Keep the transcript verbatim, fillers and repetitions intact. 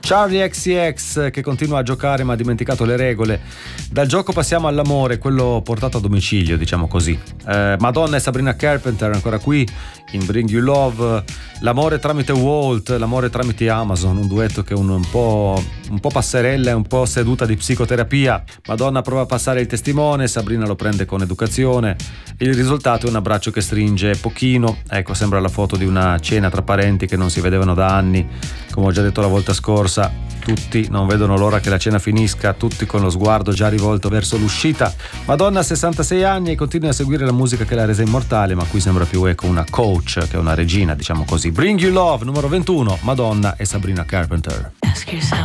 Charli X C X che continua a giocare ma ha dimenticato le regole. Dal gioco passiamo all'amore, quello portato a domicilio, diciamo così. eh, Madonna e Sabrina Carpenter ancora qui in Bring You Love. L'amore tramite Walt, l'amore tramite Amazon, un duetto che è un, un po' un po' passerella e un po' seduta di psicoterapia. Madonna prova a passare il testimone, Sabrina lo prende con educazione. Il risultato è un abbraccio che stringe pochino. Ecco, sembra la foto di una cena tra parenti che non si vedevano da anni. Come ho già detto la volta scorsa, tutti non vedono l'ora che la cena finisca, tutti con lo sguardo già rivolto verso l'uscita. Madonna ha sessantasei anni e continua a seguire la musica che l'ha resa immortale, ma qui sembra più ecco una coach che una regina, diciamo così. Bring You Love, numero ventuno, Madonna e Sabrina Carpenter. Ask yourself.